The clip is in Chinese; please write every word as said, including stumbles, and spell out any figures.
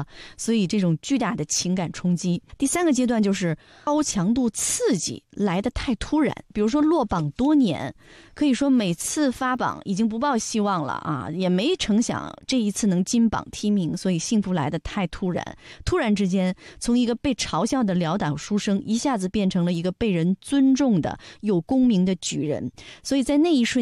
了，所以这种巨大的情感冲击。第三个阶段就是高强度刺激来得太突然，比如说落榜多年，可以说每次发榜已经不抱希望了啊，也没成想这一次能金榜题名，所以幸福来得太突然。突然之间，从一个被嘲笑的潦倒书生，一下子变成了一个被人尊重的有功名的举人，所以在那一瞬